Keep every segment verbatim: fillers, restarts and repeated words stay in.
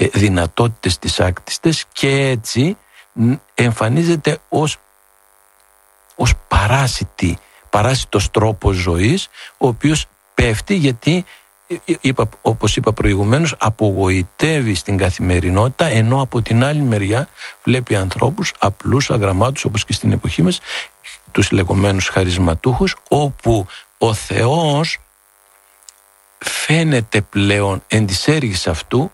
δυνατότητες τις άκτιστες και έτσι εμφανίζεται ως, ως παράσιτη, παράσιτος τρόπος ζωής, ο οποίος πέφτει γιατί, είπα, όπως είπα προηγουμένως, απογοητεύει στην καθημερινότητα, ενώ από την άλλη μεριά βλέπει ανθρώπους απλούς, αγραμμάτους, όπως και στην εποχή μας, τους λεγόμενους χαρισματούχους, όπου ο Θεός φαίνεται πλέον εν της έργης αυτού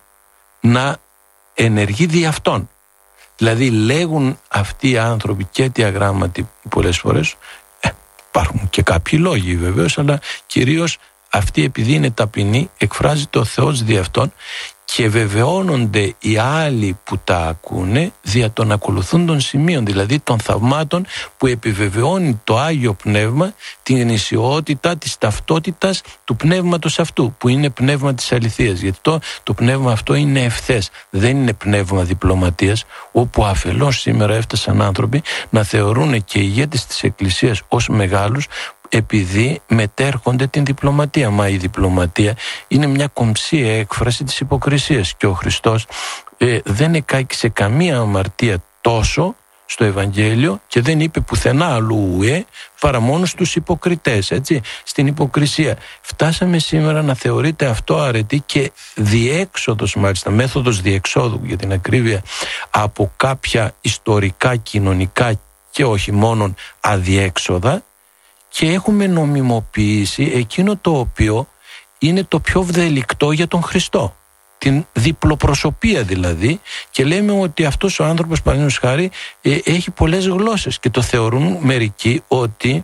να ενεργεί δι' αυτόν. Δηλαδή λέγουν αυτοί οι άνθρωποι και τι αγράμματοι πολλές φορές, ε, υπάρχουν και κάποιοι λόγοι βεβαίως, αλλά κυρίως αυτοί επειδή είναι ταπεινοί εκφράζεται ο Θεός δι' αυτόν και βεβαιώνονται οι άλλοι που τα ακούνε δια των ακολουθούντων σημείων, δηλαδή των θαυμάτων που επιβεβαιώνει το Άγιο Πνεύμα την ισιότητα της ταυτότητας του πνεύματος αυτού, που είναι πνεύμα της αληθείας, γιατί το, το πνεύμα αυτό είναι ευθές, δεν είναι πνεύμα διπλωματίας, όπου αφελώς σήμερα έφτασαν άνθρωποι να θεωρούν και οι ηγέτες της Εκκλησίας ως μεγάλους, επειδή μετέρχονται την διπλωματία. Μα η διπλωματία είναι μια κομψή έκφραση της υποκρισίας και ο Χριστός ε, δεν εκάκησε καμία αμαρτία τόσο στο Ευαγγέλιο και δεν είπε πουθενά αλλού ε, παρά μόνο στους υποκριτές, έτσι, στην υποκρισία. Φτάσαμε σήμερα να θεωρείται αυτό αρετή και διέξοδος, μάλιστα μέθοδος διεξόδου για την ακρίβεια, από κάποια ιστορικά, κοινωνικά και όχι μόνον αδιέξοδα, και έχουμε νομιμοποιήσει εκείνο το οποίο είναι το πιο βδελικτό για τον Χριστό, την διπλοπροσωπία δηλαδή, και λέμε ότι αυτός ο άνθρωπος, παραδείγματος χάρη, ε, έχει πολλές γλώσσες και το θεωρούν μερικοί ότι,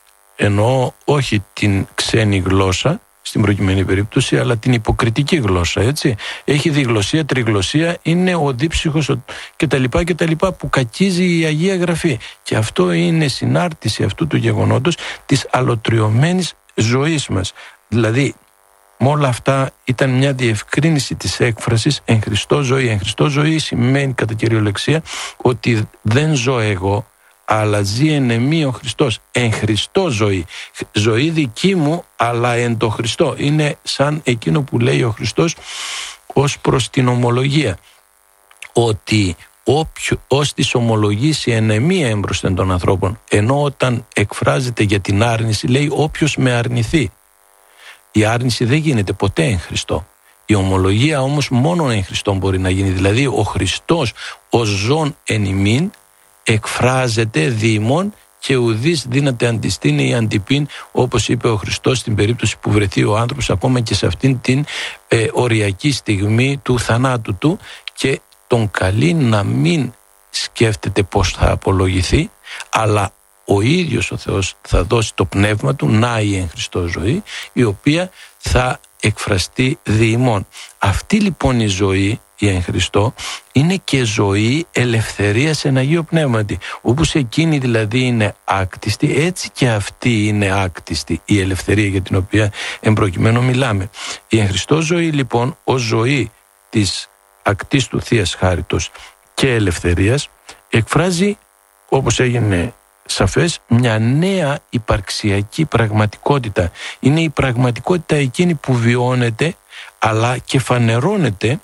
εννοώ όχι την ξένη γλώσσα στην προκειμένη περίπτωση, αλλά την υποκριτική γλώσσα, έτσι. Έχει διγλωσσία, τριγλωσσία, είναι ο δίψυχος κτλ. κτλ. Που κακίζει η Αγία Γραφή. Και αυτό είναι συνάρτηση αυτού του γεγονότος της αλωτριωμένης ζωής μας. Δηλαδή, με όλα αυτά ήταν μια διευκρίνηση της έκφρασης εν Χριστώ ζωή. Εν Χριστώ ζωή σημαίνει κατά κυριολεξία ότι δεν ζω εγώ, αλλά ζει εν εμεί ο Χριστός. Εν Χριστώ ζωή. Ζωή δική μου, αλλά εν το Χριστό. Είναι σαν εκείνο που λέει ο Χριστός ως προς την ομολογία. Ότι όποιο, ως της ομολογήσει εν εμεί έμπροσθεν των ανθρώπων. Ενώ όταν εκφράζεται για την άρνηση λέει όποιος με αρνηθεί. Η άρνηση δεν γίνεται ποτέ εν Χριστώ. Η ομολογία όμως μόνο εν Χριστώ μπορεί να γίνει. Δηλαδή ο Χριστός ως ζών εν ημίν εκφράζεται διημών και ουδής δύναται αντιστήνει ή αντιπίν, όπως είπε ο Χριστός στην περίπτωση που βρεθεί ο άνθρωπος ακόμα και σε αυτήν την ε, οριακή στιγμή του θανάτου του, και τον καλεί να μην σκέφτεται πώς θα απολογηθεί, αλλά ο ίδιος ο Θεός θα δώσει το πνεύμα του, να η εν Χριστώ ζωή, η οποία θα εκφραστεί διημών. Αυτή λοιπόν η ζωή, η εν Χριστώ, είναι και ζωή ελευθερίας εν Αγίο Πνεύματι. Όπως εκείνη δηλαδή είναι άκτιστη, έτσι και αυτή είναι άκτιστη η ελευθερία για την οποία εμπροκειμένου μιλάμε. Η εν Χριστώ ζωή λοιπόν, ως ζωή της ακτίστου Θείας Χάριτος και ελευθερίας, εκφράζει, όπως έγινε σαφές, μια νέα υπαρξιακή πραγματικότητα. Είναι η πραγματικότητα εκείνη που βιώνεται αλλά και φανερώνεται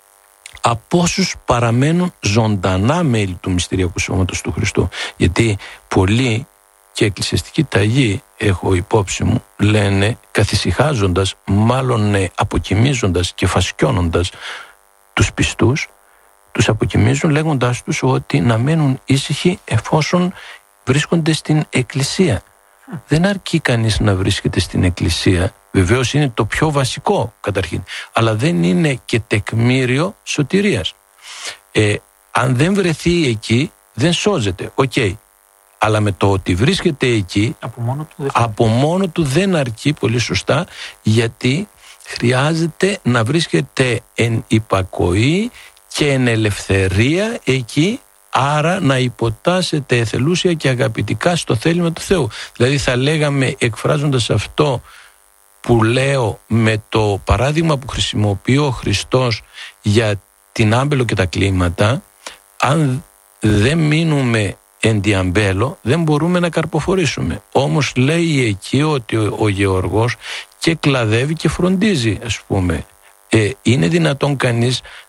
από όσους παραμένουν ζωντανά μέλη του μυστηριακού σώματος του Χριστού. Γιατί πολλοί και εκκλησιαστικοί ταγοί, έχω υπόψη μου, λένε καθησυχάζοντας, μάλλον αποκοιμίζοντας και φασκιώνοντας τους πιστούς, τους αποκοιμίζουν λέγοντάς τους ότι να μένουν ήσυχοι εφόσον βρίσκονται στην εκκλησία. Δεν αρκεί κανείς να βρίσκεται στην εκκλησία, βεβαίως είναι το πιο βασικό καταρχήν, αλλά δεν είναι και τεκμήριο σωτηρίας. Ε, αν δεν βρεθεί εκεί δεν σώζεται, οκ. Okay. Αλλά με το ότι βρίσκεται εκεί από μόνο του δεν, από μόνο του δεν αρκεί, πολύ σωστά, γιατί χρειάζεται να βρίσκεται εν υπακοή και εν ελευθερία εκεί, άρα να υποτάσσεται εθελούσια και αγαπητικά στο θέλημα του Θεού. Δηλαδή θα λέγαμε, εκφράζοντας αυτό που λέω με το παράδειγμα που χρησιμοποιεί ο Χριστός για την άμπελο και τα κλίματα, αν δεν μείνουμε εν τη αμπέλο δεν μπορούμε να καρποφορήσουμε. Όμως λέει εκεί ότι ο, ο Γεωργός και κλαδεύει και φροντίζει, ας πούμε. Ε, είναι δυνατόν κανείς